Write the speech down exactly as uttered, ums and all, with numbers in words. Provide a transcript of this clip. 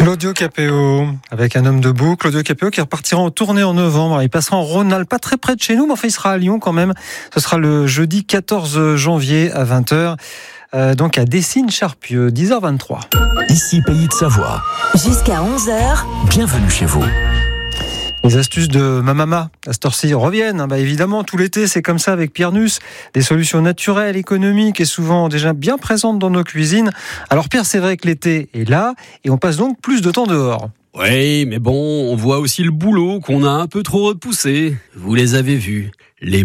Claudio Capéo, avec Un homme debout. Claudio Capéo qui repartira en tournée en novembre. Il passera en Rhône-Alpes, pas très près de chez nous, mais enfin il sera à Lyon quand même. Ce sera le jeudi quatorze janvier à vingt heures. Euh, donc à Dessines-Charpieu, dix heures vingt-trois. Ici Pays de Savoie. Jusqu'à onze heures. Bienvenue chez vous. Les astuces de ma maman, à cette heure-ci, reviennent. Bah évidemment, tout l'été, c'est comme ça avec Pierre Nuss. Des solutions naturelles, économiques et souvent déjà bien présentes dans nos cuisines. Alors Pierre, c'est vrai que l'été est là et on passe donc plus de temps dehors. Oui, mais bon, on voit aussi le boulot qu'on a un peu trop repoussé. Vous les avez vus, les